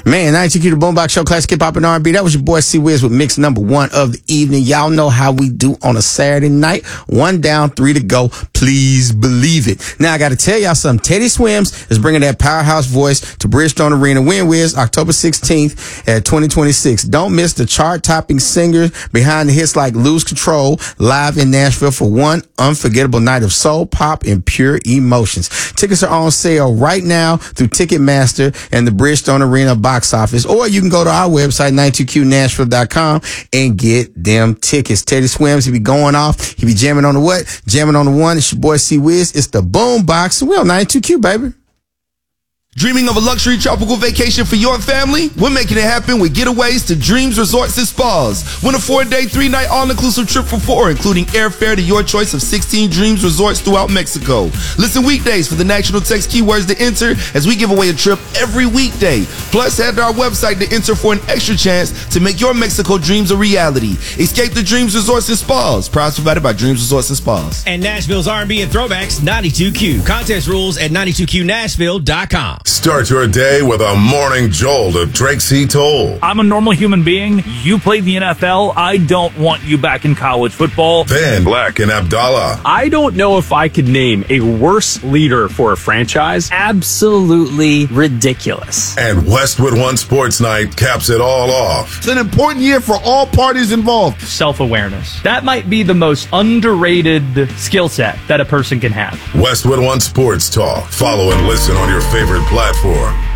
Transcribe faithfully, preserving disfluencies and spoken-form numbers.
Man, ninety-two Q, the Boombox Show, classic hip hop and R and B. That was your boy C Wiz with mix number one of the evening. Y'all know how we do on a Saturday night. One down, three to go. Please believe it. Now, I got to tell y'all something. Teddy Swims is bringing that powerhouse voice to Bridgestone Arena. Win Wiz, October sixteenth at twenty twenty-six. Don't miss the chart-topping singers behind the hits like Lose Control live in Nashville for one unforgettable night of soul, pop, and pure emotions. Tickets are on sale right now through Ticketmaster and the Bridgestone Arena box office, or you can go to our website, ninety-two Q nashville dot com, and get them tickets. Teddy Swims, he be going off. He be jamming on the what? Jamming on the one. It's your boy C Wiz. It's the Boombox. We on ninety-two Q, baby. Dreaming of a luxury tropical vacation for your family? We're making it happen with Getaways to Dreams Resorts and Spas. Win a four-day, three-night all-inclusive trip for four, including airfare to your choice of sixteen Dreams Resorts throughout Mexico. Listen weekdays for the national text keywords to enter as we give away a trip every weekday. Plus, head to our website to enter for an extra chance to make your Mexico dreams a reality. Escape the Dreams Resorts and Spas. Prize provided by Dreams Resorts and Spas. And Nashville's R and B and throwbacks, ninety-two Q. Contest rules at ninety-two Q nashville dot com. Start your day with a morning jolt of Drake C. Toll. I'm a normal human being. You played the N F L. I don't want you back in college football. Then Black and Abdallah. I don't know if I could name a worse leader for a franchise. Absolutely ridiculous. And Westwood One Sports Night caps it all off. It's an important year for all parties involved. Self-awareness. That might be the most underrated skill set that a person can have. Westwood One Sports Talk. Follow and listen on your favorite platform.